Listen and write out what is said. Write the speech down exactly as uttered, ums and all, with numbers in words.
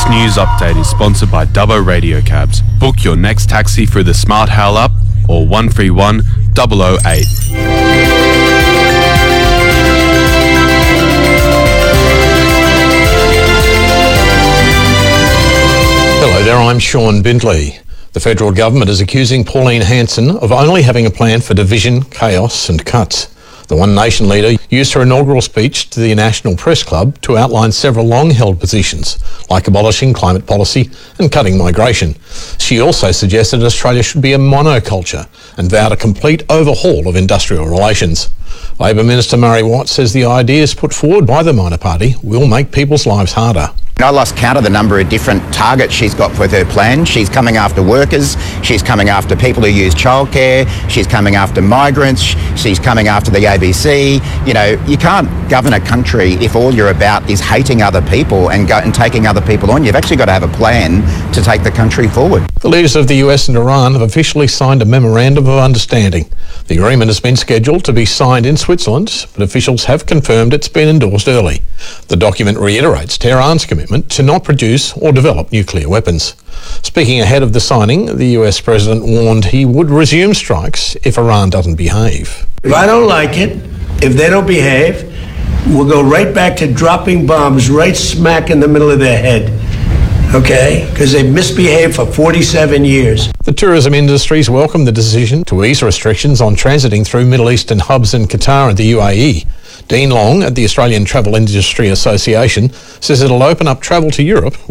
news update is sponsored by Dubbo Radio Cabs. Book your next taxi through the Smart Hail app or one three one, zero zero eight. Hello there, I'm Sean Bindley. The federal government is accusing Pauline Hanson of only having a plan for division, chaos and cuts. The One Nation leader used her inaugural speech to the National Press Club to outline several long-held positions, like abolishing climate policy and cutting migration. She also suggested Australia should be a monoculture and vowed a complete overhaul of industrial relations. Labor Minister Murray Watt says the ideas put forward by the minor party will make people's lives harder. I lost count of the number of different targets she's got with her plan. She's coming after workers, she's coming after people who use childcare, she's coming after migrants, she's coming after the A B C. You know, you can't govern a country if all you're about is hating other people and, go, and taking other people on. You've actually got to have a plan to take the country forward. The leaders of the U S and Iran have officially signed a memorandum of understanding. The agreement has been scheduled to be signed in Switzerland, but officials have confirmed it's been endorsed early. The document reiterates Tehran's commitment to not produce or develop nuclear weapons. Speaking ahead of the signing, the U S president warned he would resume strikes if Iran doesn't behave. If I don't like it, if they don't behave, we'll go right back to dropping bombs right smack in the middle of their head. Okay? Because they've misbehaved for forty-seven years. The tourism industries welcome the decision to ease restrictions on transiting through Middle Eastern hubs in Qatar and the U A E. Dean Long at the Australian Travel Industry Association says it'll open up travel to Europe